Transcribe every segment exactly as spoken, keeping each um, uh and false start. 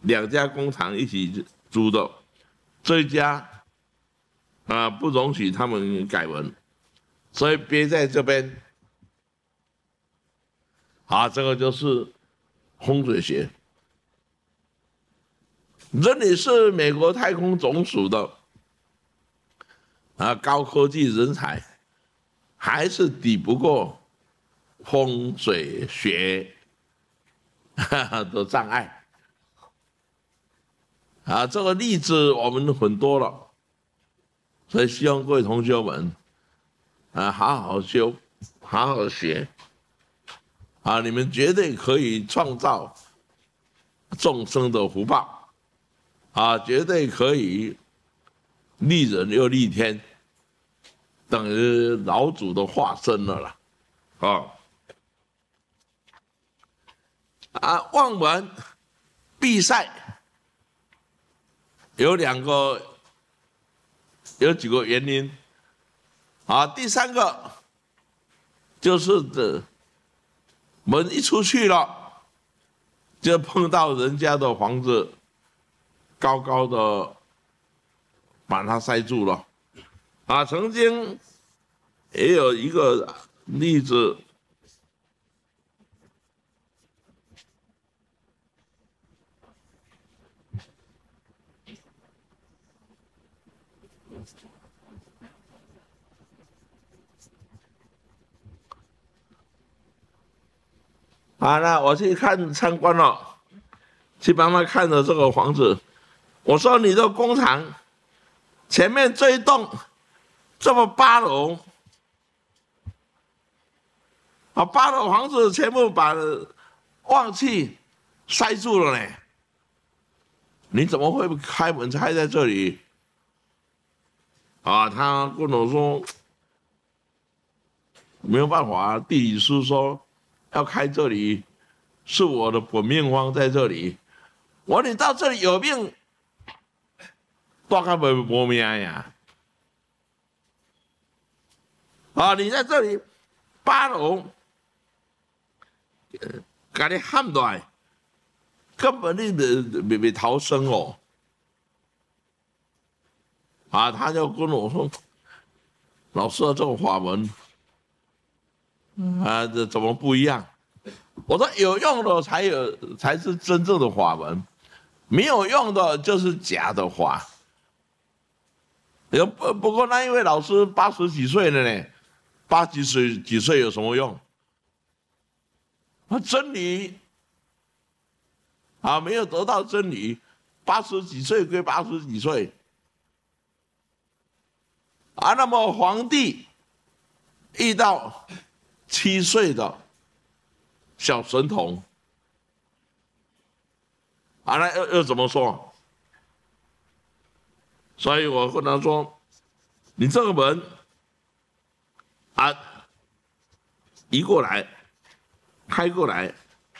两家工厂一起租的，这一家啊不容许他们改文，所以憋在这边。啊，这个就是风水学。这里是美国太空总署的啊高科技人才，还是抵不过风水学的障碍。啊，这个例子我们很多了，所以希望各位同学们啊好好修，好好学。啊，你们绝对可以创造众生的福报，啊，绝对可以利人又利天，等于老祖的化身了啦，啊，啊，望门闭塞有两个，有几个原因，啊，第三个就是这。门一出去了，就碰到人家的房子，高高的把它塞住了。啊，曾经也有一个例子，啊，那我去看参观了，去帮他看了这个房子。我说你的工厂前面这一栋这么八楼，啊，八楼房子全部把旺气塞住了呢。你怎么会开门开在这里？啊，他跟我说没有办法，地理师说要开这里，是我的本命方在这里。我说你到这里有命，大概没没命呀。啊，你在这里八楼，给你喊来，根本你没没没逃生哦。啊，他就跟我说，老师这种法门，啊，这怎么不一样？我说有用的才有才是真正的法门，没有用的就是假的法。有不不过那一位老师八十几岁了呢，八几岁几岁有什么用？啊，真理啊，没有得到真理，八十几岁归八十几岁。啊，那么皇帝遇到七岁的小神童，啊，那又又怎么说？所以我跟他说：“你这个门啊，移过来，开过来，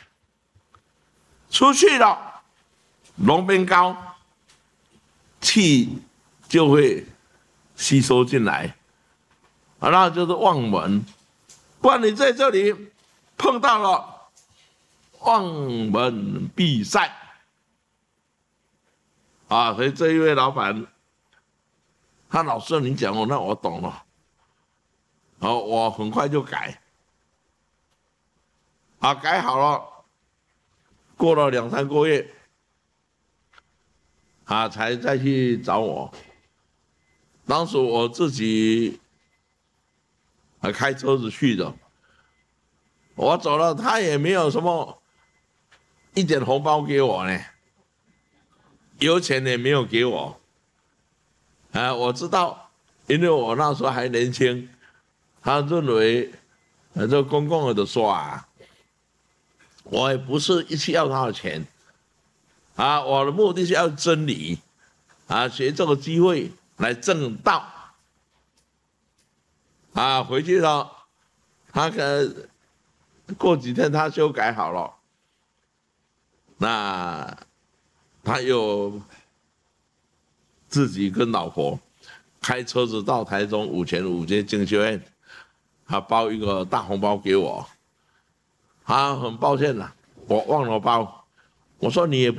出去了，龙边高，气就会吸收进来，啊，那就是望门。不然你在这里碰到了望门闭塞，啊，所以这一位老板。”他老师，你讲我，那我懂了。好，我很快就改，啊，改好了。过了两三个月，啊，才再去找我。当时我自己还开车子去的，我走了，他也没有什么一点红包给我呢，油钱也没有给我。啊，我知道，因为我那时候还年轻，他认为，呃，这公共的说啊，我也不是一起要他的钱，啊，我的目的是要真理，啊，学这个机会来正道，啊，回去了，他可过几天他修改好了，那他又。自己跟老婆开车子到台中五权五街进修院，他包一个大红包给我，他很抱歉了，我忘了包，我说你也不。